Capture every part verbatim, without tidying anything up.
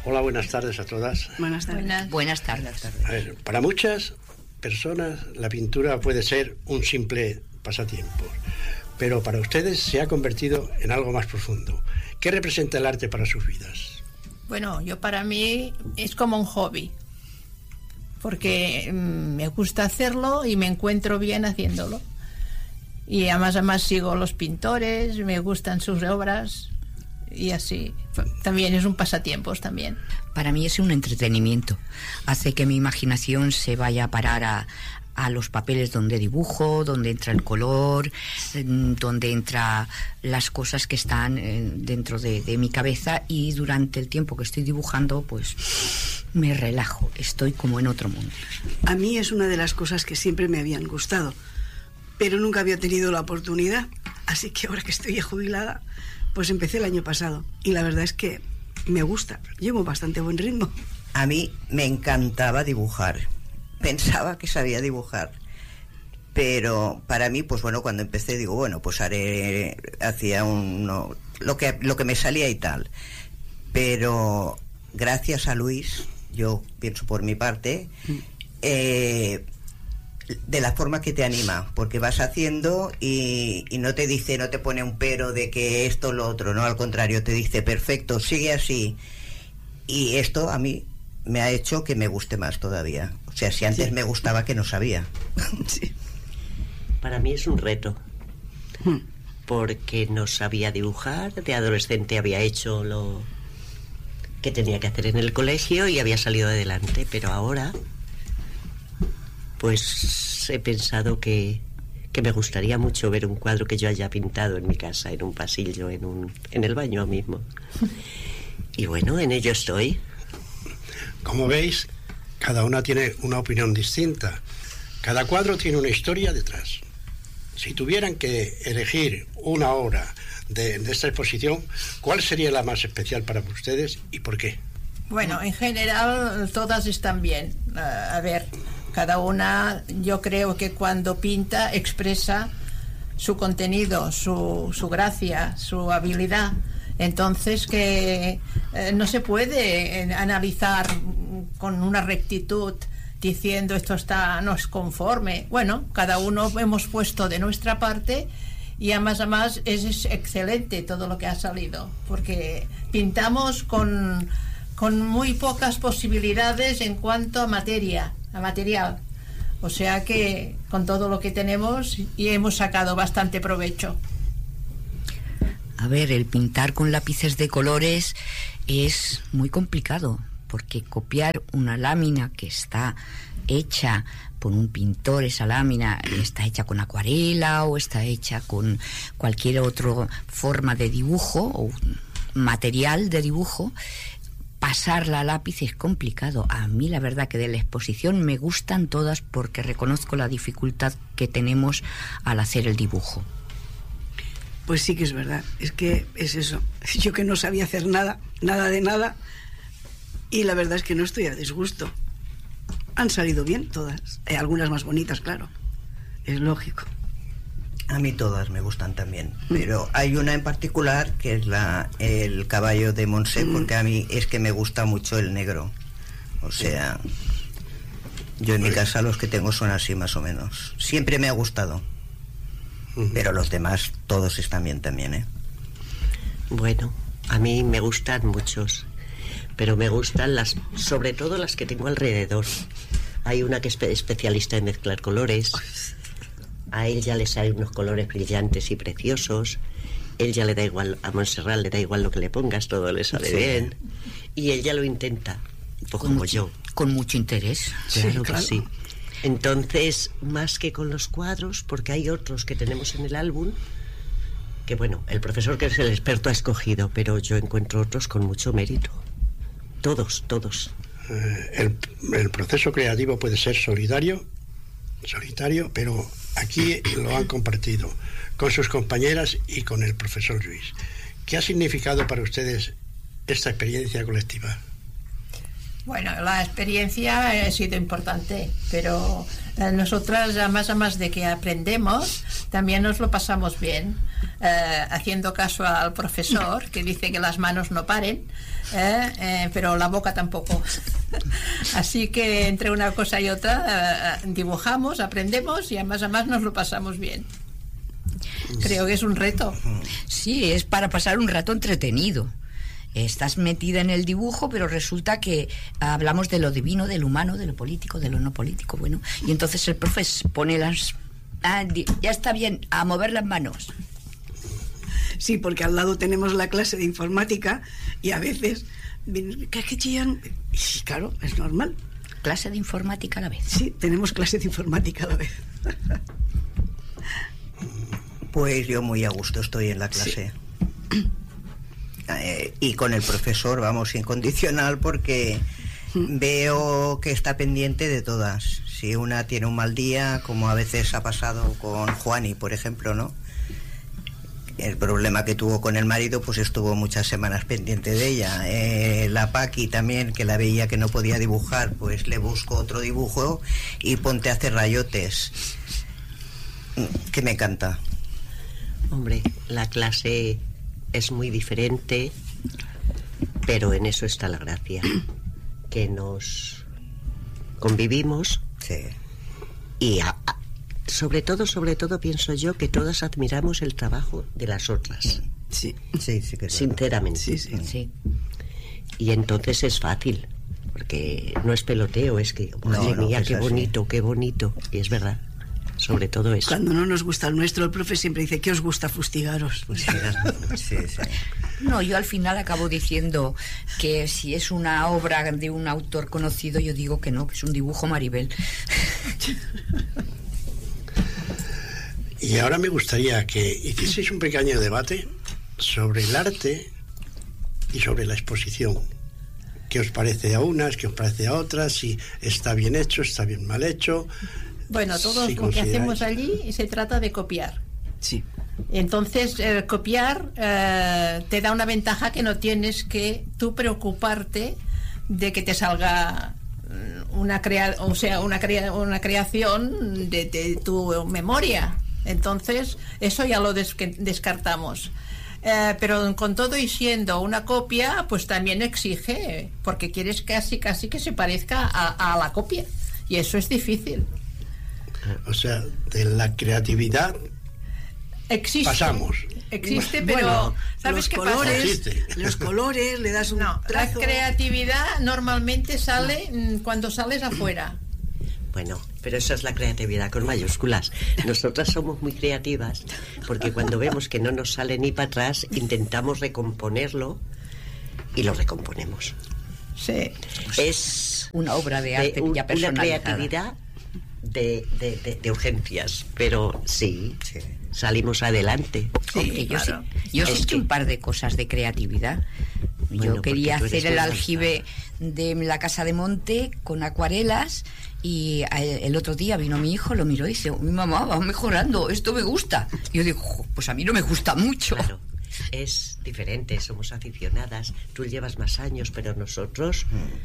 Hola, buenas tardes a todas. Buenas tardes. Buenas, buenas tardes. A ver, para muchas personas la pintura puede ser un simple pasatiempo, pero para ustedes se ha convertido en algo más profundo. ¿Qué representa el arte para sus vidas? Bueno, yo para mí es como un hobby, porque me gusta hacerlo y me encuentro bien haciéndolo. Y además, además sigo los pintores, me gustan sus obras y así. También es un pasatiempos también. Para mí es un entretenimiento. Hace que mi imaginación se vaya a parar a, a los papeles donde dibujo, donde entra el color, donde entra las cosas que están dentro de, de mi cabeza, y durante el tiempo que estoy dibujando, pues me relajo, estoy como en otro mundo. A mí es una de las cosas que siempre me habían gustado, pero nunca había tenido la oportunidad, así que ahora que estoy jubilada, pues empecé el año pasado, y la verdad es que me gusta, llevo bastante buen ritmo. A mí me encantaba dibujar, pensaba que sabía dibujar, pero para mí, pues bueno, cuando empecé digo, bueno, pues haré, hacía un, no, lo que, lo que me salía y tal, pero gracias a Luis, yo pienso por mi parte, eh, de la forma que te anima, porque vas haciendo y, y no te dice, no te pone un pero de que esto, lo otro, no, al contrario, te dice, perfecto, sigue así. Y esto a mí me ha hecho que me guste más todavía. O sea, si antes sí me gustaba, que no sabía. Sí. Para mí es un reto, porque no sabía dibujar. De adolescente había hecho lo que tenía que hacer en el colegio y había salido adelante, pero ahora pues he pensado que, que me gustaría mucho ver un cuadro que yo haya pintado en mi casa, en un pasillo, en un en el baño mismo. Y bueno, en ello estoy. Como veis, cada una tiene una opinión distinta. Cada cuadro tiene una historia detrás. Si tuvieran que elegir una obra de, de esta exposición, ¿cuál sería la más especial para ustedes y por qué? Bueno, en general todas están bien. Uh, a ver, cada una, yo creo que cuando pinta expresa su contenido, su, su gracia, su habilidad. Entonces que eh, no se puede eh, analizar con una rectitud diciendo esto está no es conforme. Bueno, cada uno hemos puesto de nuestra parte y además además es, es excelente todo lo que ha salido, porque pintamos con, con muy pocas posibilidades en cuanto a materia, a material. O sea que con todo lo que tenemos y hemos sacado bastante provecho. A ver, el pintar con lápices de colores es muy complicado, porque copiar una lámina que está hecha por un pintor, esa lámina está hecha con acuarela o está hecha con cualquier otra forma de dibujo o material de dibujo, pasarla a lápiz es complicado. A mí la verdad que de la exposición me gustan todas, porque reconozco la dificultad que tenemos al hacer el dibujo. Pues sí que es verdad, es que es eso. Yo que no sabía hacer nada, nada de nada, y la verdad es que no estoy a disgusto. Han salido bien todas, eh, algunas más bonitas, claro, es lógico. A mí todas me gustan también, pero hay una en particular que es la el caballo de Monse, porque a mí es que me gusta mucho el negro. O sea, yo en mi casa los que tengo son así más o menos. Siempre me ha gustado. Pero los demás todos están bien también, ¿eh? Bueno, a mí me gustan muchos, pero me gustan las, sobre todo las que tengo alrededor. Hay una que es especialista en mezclar colores. A ella le salen unos colores brillantes y preciosos. Ella le da igual, a Montserrat le da igual lo que le pongas, todo le sale sí bien. Y ella lo intenta, un poco con como mucho, yo. Con mucho interés. Claro, sí, claro que sí. Entonces, más que con los cuadros, porque hay otros que tenemos en el álbum, que bueno, el profesor que es el experto ha escogido, pero yo encuentro otros con mucho mérito. Todos, todos. Eh, el, el proceso creativo puede ser solidario, solitario, pero aquí lo han compartido con sus compañeras y con el profesor Luis. ¿Qué ha significado para ustedes esta experiencia colectiva? Bueno, la experiencia ha sido importante, pero eh, nosotras, a más a más de que aprendemos, también nos lo pasamos bien, eh, haciendo caso al profesor, que dice que las manos no paren, eh, eh, pero la boca tampoco. Así que entre una cosa y otra, eh, dibujamos, aprendemos y a más a más nos lo pasamos bien. Creo que es un reto. Sí, es para pasar un rato entretenido. Estás metida en el dibujo, pero resulta que hablamos de lo divino, de lo humano, de lo político, de lo no político. Bueno, y entonces el profe pone las... Ah, ya está bien, a mover las manos. Sí, porque al lado tenemos la clase de informática y a veces... ¿Qué, qué chillan? Y claro, es normal. ¿Clase de informática a la vez? Sí, tenemos clase de informática a la vez. Pues yo muy a gusto estoy en la clase. Sí. Eh, y con el profesor, vamos, incondicional, porque veo que está pendiente de todas. Si una tiene un mal día, como a veces ha pasado con Juani, por ejemplo, ¿no? El problema que tuvo con el marido, pues estuvo muchas semanas pendiente de ella. Eh, la Paqui también, que la veía que no podía dibujar, pues le busco otro dibujo y ponte a hacer rayotes. Que me encanta. Hombre, la clase es muy diferente, pero en eso está la gracia, que nos convivimos. Sí. Y a, a, sobre todo, sobre todo pienso yo que todas admiramos el trabajo de las otras. Sí, sí, sí que sinceramente. Sí, sí. Sí. Y entonces es fácil, porque no es peloteo, es que, madre no, mía, no, qué así. bonito, qué bonito. Y es verdad, sobre todo eso. Cuando no nos gusta el nuestro, el profe siempre dice, ¿qué os gusta fustigaros? Sí, sí. No, yo al final acabo diciendo que si es una obra de un autor conocido, yo digo que no, que es un dibujo Maribel. Y ahora me gustaría que hicieseis un pequeño debate sobre el arte y sobre la exposición. ¿Qué os parece a unas, qué os parece a otras? Si está bien hecho, está bien mal hecho. Bueno, todo Si lo que consideráis- hacemos allí se trata de copiar. Sí. Entonces, eh, copiar eh, te da una ventaja que no tienes que tú preocuparte de que te salga mm, una crea o sea, una, crea una creación de, de tu memoria. Entonces, eso ya lo des descartamos. Eh, pero con todo y siendo una copia, pues también exige, porque quieres casi casi que se parezca a, a la copia. Y eso es difícil. O sea, de la creatividad Existe. pasamos. Existe, Bueno, pero ¿sabes los qué colores, pasa? Existe. los colores, le das un No, la trazo. creatividad normalmente sale mm, cuando sales afuera. Bueno, pero eso es la creatividad con mayúsculas. Nosotras somos muy creativas porque cuando vemos que no nos sale ni para atrás, intentamos recomponerlo y lo recomponemos. Sí. Es Una obra de arte de un- ya una personalizada. creatividad de, de, de, de urgencias, pero sí, Sí. salimos adelante. Hombre, yo claro. sí, yo sí Es hice que- un par de cosas de creatividad. Bueno, Yo quería porque tú eres hacer el muy aljibe de la casa de monte con acuarelas y eh, el otro día vino mi hijo, lo miró y dice, mi mamá, va mejorando, esto me gusta. Y yo digo, "Jo, pues a mí no me gusta mucho". Claro, es diferente, somos aficionadas. Tú llevas más años, pero nosotros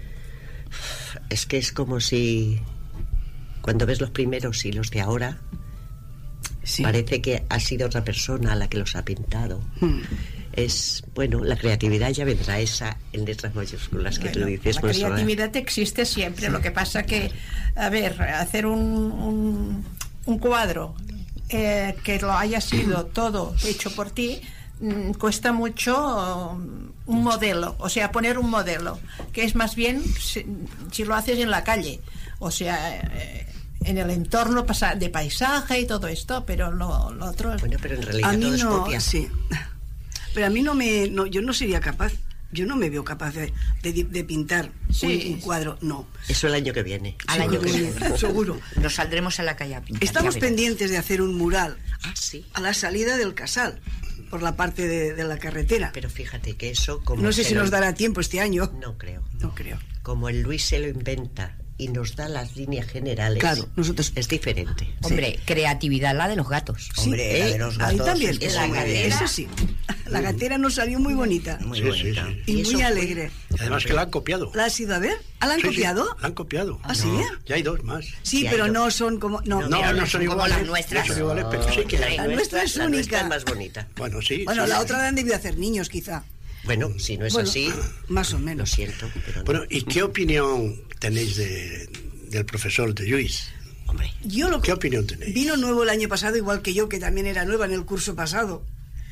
es que es como si cuando ves los primeros y los de ahora, Sí. parece que ha sido otra persona la que los ha pintado. Hmm. Es, bueno, la creatividad ya vendrá esa en letras mayúsculas que tú Bueno, dices. la pues, ahora- creatividad existe siempre. Lo que pasa que, a ver, hacer un, un, un cuadro eh, que lo haya sido todo hecho por ti, mm, cuesta mucho um, un modelo, o sea, poner un modelo, que es más bien si, si lo haces en la calle, o sea, eh, en el entorno pasa- de paisaje y todo esto, pero lo, lo otro es... Bueno, pero en realidad A mí todo es no, copia. sí. Pero a mí no me, no, yo no sería capaz, yo no me veo capaz de, de, de pintar Sí. un, un cuadro, no. Eso el año que viene. Al año que Seguro, viene. seguro. Nos saldremos a la calle a pintar. Estamos ya verás. pendientes de hacer un mural Ah, sí. a la salida del Casal, por la parte de, de la carretera. Pero fíjate que eso como No sé se si lo- nos dará tiempo este año. No creo. No creo. Como el Luis se lo inventa y nos da las líneas generales. Claro, nosotros... Es diferente. Hombre, creatividad la de los gatos. Sí, Hombre, la de los ahí gatos también, estuvo la muy gatera. bien. eso sí. La gatera nos salió muy bonita. Muy Sí, sí, bonita. sí. Y, Y muy eso fue- alegre. Y además que la han copiado. ¿La has ido a ver? ¿Ah, la han Sí, sí, copiado? la han copiado. ¿Ah, sí? Ya hay dos más. Sí, Sí, pero hay no dos. son como... No, No, mira, no, son como iguales. las nuestras. No son iguales, pero sí que la, hay. La nuestra es la nuestra única. es más bonita. Bueno, sí. Bueno, sí. la otra la han debido hacer niños, quizá. Bueno, si no es Bueno, así, más o lo menos. siento, pero no. Bueno, ¿y qué opinión tenéis de, del profesor de Lluís? Hombre, Yo lo ¿Qué opinión tenéis? Vino nuevo el año pasado, igual que yo, que también era nueva en el curso pasado.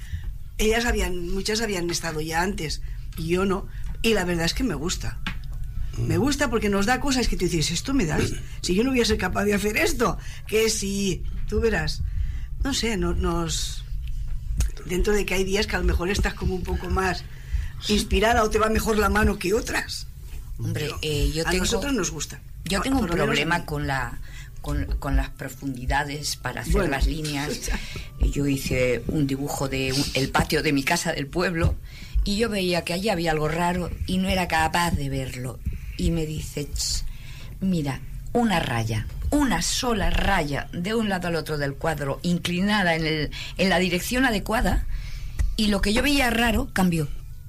Ellas habían, muchas habían estado ya antes, y yo no. Y la verdad es que me gusta. Me gusta porque nos da cosas que tú dices, esto me das. Si yo no hubiera sido capaz de hacer esto, que sí, tú verás. No sé, no, nos... Dentro de que hay días que a lo mejor estás como un poco más inspirada o te va mejor la mano que otras. Hombre, eh, yo a tengo... nosotros nos gusta. Yo No, tengo un por lo menos a problema mí. con la con, con las profundidades para hacer Bueno. las líneas. Yo hice un dibujo de un- el patio de mi casa del pueblo y yo veía que allí había algo raro y no era capaz de verlo. Y me dice, "Ch, mira, una raya, una sola raya de un lado al otro del cuadro, inclinada en, el, en la dirección adecuada, y lo que yo veía raro cambió.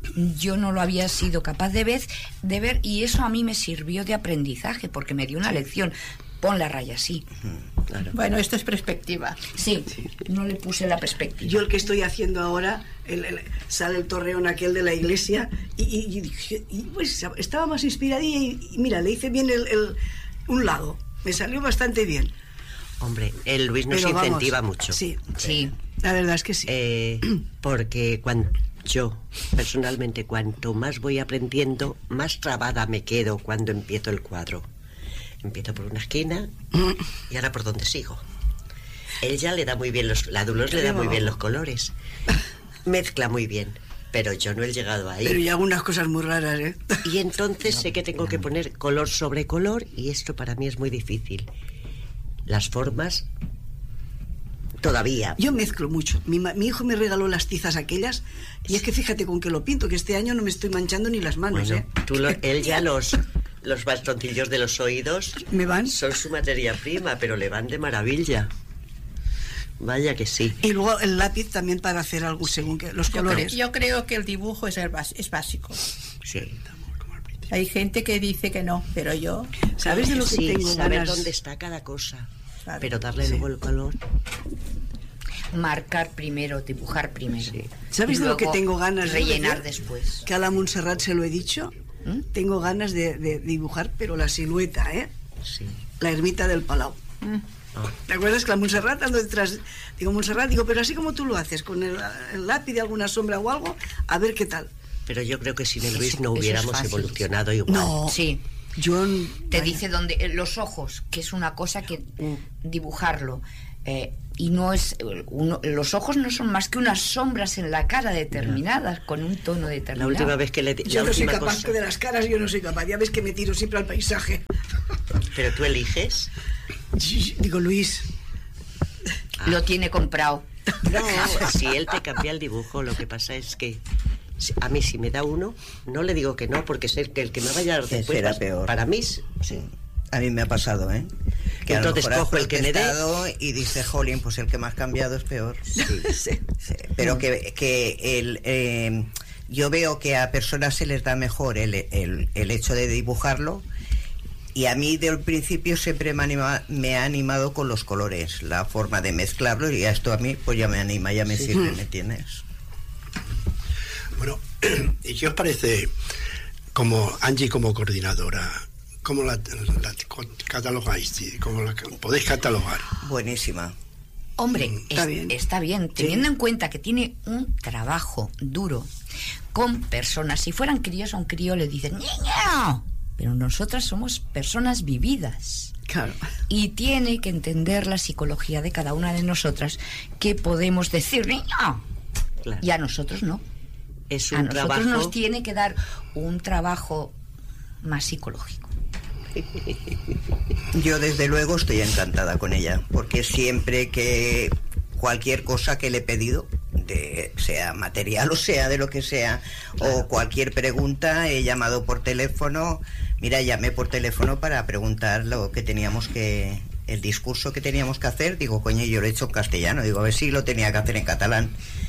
Yo no lo había sido capaz de ver, de ver y eso a mí me sirvió de aprendizaje porque me dio una lección. Pon la raya así. claro. Bueno, esto es perspectiva. Sí, no le puse la perspectiva. Yo el que estoy haciendo ahora, el- el- sale el torreón aquel de la iglesia, y, y- y dije- y pues estaba más inspiradilla y, y mira, le hice bien el, el- un lado. Me salió bastante bien. Hombre, el Luis nos Pero vamos, incentiva mucho. Sí, Sí. la verdad es que sí. Eh, porque cuando yo, personalmente, cuanto más voy aprendiendo, más trabada me quedo cuando empiezo el cuadro. Empiezo por una esquina y ahora por donde sigo. Él ya le da muy bien los... La Dolores le da muy bien los colores. Mezcla muy bien, pero yo no he llegado ahí. Pero ya algunas cosas muy raras, ¿eh? Y entonces sé que tengo que poner color sobre color y esto para mí es muy difícil. Las formas... Todavía. Yo mezclo mucho. Mi, ma- mi hijo me regaló las tizas aquellas y es que fíjate con que lo pinto, que este año no me estoy manchando ni las manos, Bueno, ¿eh? tú lo- él ya los, los bastoncillos de los oídos ¿Me van? son su materia prima, pero le van de maravilla. Vaya que sí. Y luego el lápiz también para hacer algo según que los Yo, cre- colores. yo creo que el dibujo es, el bas- es básico. Sí, Hay gente que dice que no, pero yo... ¿Sabes de lo que sí, tengo saber ganas? dónde está cada cosa. Claro. Pero darle luego el color. Marcar primero, dibujar primero. Sí. ¿Sabes Y de lo que luego tengo ganas de rellenar hacer? después. Que a la Montserrat se lo he dicho. ¿Mm? Tengo ganas de, de dibujar, pero la silueta, ¿eh? Sí. La ermita del Palau. Ah, ¿Te acuerdas que la Montserrat ando detrás? Digo, Montserrat, digo, pero así como tú lo haces, con el, el lápiz de alguna sombra o algo, a ver qué tal. pero yo creo que sin el Eso- Luis no eso es hubiéramos fácil. evolucionado igual. No. Sí. Yo... Te vaya. dice donde eh, los ojos, que es una cosa que mm, dibujarlo eh, y no es eh, uno, los ojos no son más que unas sombras en la cara determinadas con un tono La determinado. última vez que le di- Yo la no soy última capaz cosa- que de las caras, yo no soy capaz. Ya ves que me tiro siempre al paisaje. Pero tú eliges. Digo, Luis, Lo tiene comprado. No, si él te cambia el dibujo, lo que pasa es que si- a mí si me da uno, no le digo que no, porque sé que el que me vaya a dar Que después será va- peor. para mí, Sí. A mí me ha pasado, ¿eh? Que a lo Entonces mejor has cojo el que me dé. protestado y dice, jolín, pues el que me has cambiado es peor. Sí. Sí, pero que, que el, eh, yo veo que a personas se les da mejor el, el, el hecho de dibujarlo, y a mí del principio siempre me, anima, me ha animado con los colores, la forma de mezclarlo, y esto a mí pues ya me anima, ya me Sí. sirve, ¿me entiendes? Bueno, ¿y qué os parece como Angie como coordinadora? ¿Cómo la, la catalogáis? ¿Cómo la podéis catalogar? Buenísima. Hombre, Está es- bien. está bien, teniendo en cuenta que tiene un trabajo duro con personas. Si fueran críos, a un crío le dicen ¡niño! Pero nosotras somos personas vividas. claro. Y tiene que entender la psicología de cada una de nosotras, que podemos decir ¡niño! Claro. Y a nosotros no. Es A un nosotros trabajo. nos tiene que dar un trabajo más psicológico. Yo desde luego estoy encantada con ella, porque siempre que cualquier cosa que le he pedido, de sea material o sea de lo que sea, claro. O cualquier pregunta, he llamado por teléfono, mira, llamé por teléfono para preguntar lo que teníamos que, el discurso que teníamos que hacer, digo, coño, yo lo he hecho en castellano, digo, a ver si lo tenía que hacer en catalán,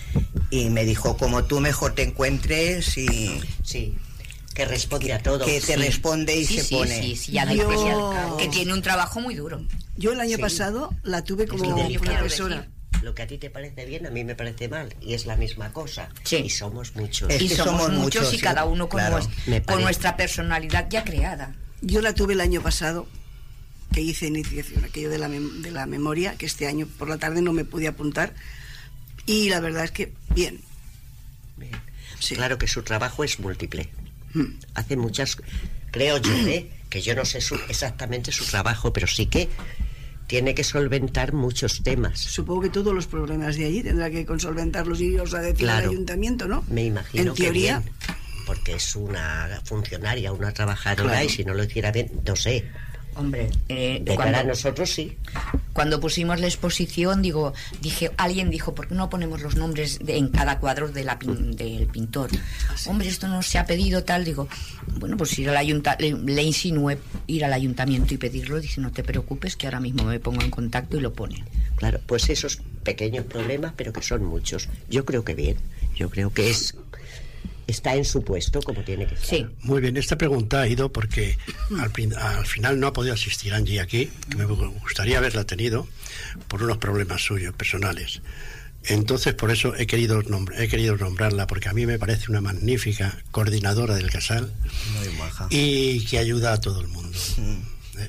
y me dijo, como tú mejor te encuentres, y... Sí. Que responde a todo. Que te sí. responde y sí, se sí, pone. Sí, sí, ya Yo... que tiene un trabajo muy duro. Yo el año Sí. pasado la tuve como Es lo que profesora. Lo que a ti te parece bien, a mí me parece mal. Y es la misma cosa. Sí. Y somos muchos. Es Y que somos, somos muchos, muchos, y sí, cada uno con, claro. nues- Me con parece. nuestra personalidad ya creada. Yo la tuve el año pasado, que hice iniciación, aquello de la, mem- de la memoria, que este año por la tarde no me pude apuntar. Y la verdad es que, bien. Bien. Sí. Claro que su trabajo es múltiple. Mm. Hace muchas, creo yo, ¿eh? que yo no sé su, exactamente su trabajo, pero sí que tiene que solventar muchos temas. Supongo que todos los problemas de allí tendrá que solventarlos y irlos a decir Claro. al ayuntamiento, ¿no? Me imagino En que teoría. bien, porque es una funcionaria, una trabajadora, Claro. y si no lo hiciera bien, no sé. Hombre, eh, De cuando, cara a nosotros sí. cuando pusimos la exposición, digo, dije, alguien dijo, ¿por qué no ponemos los nombres de- en cada cuadro de la pin- del pintor? Hombre, esto no se ha pedido tal, digo, bueno, pues ir al ayuntamiento, le, le insinué ir al ayuntamiento y pedirlo, dice, no te preocupes, que ahora mismo me pongo en contacto y lo ponen. Claro, pues esos pequeños problemas, pero que son muchos. Yo creo que bien. Yo creo que es está en su puesto como tiene que estar. Sí. Muy bien, esta pregunta ha ido porque al, prin- al final no ha podido asistir Angie aquí, que me gustaría haberla tenido por unos problemas suyos personales. Entonces, por eso he querido, nombr- he querido nombrarla, porque a mí me parece una magnífica coordinadora del casal Muy maja. y que ayuda a todo el mundo. ¿Eh?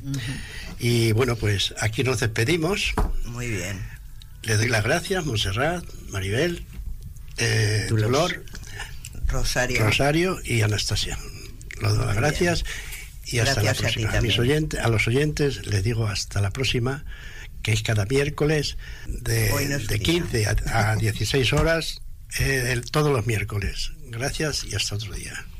Y bueno, pues aquí nos despedimos. Muy bien. Le doy las gracias, Montserrat, Maribel, eh, Dolors. Dolor, Rosario. Rosario y Anastasia. Les doy las gracias y hasta Gracias a la ti próxima. A, mis también. oyentes, a los oyentes les digo hasta la próxima, que es cada miércoles de, Hoy no es de día. quince a, a dieciséis horas, eh, el- todos los miércoles. Gracias y hasta otro día.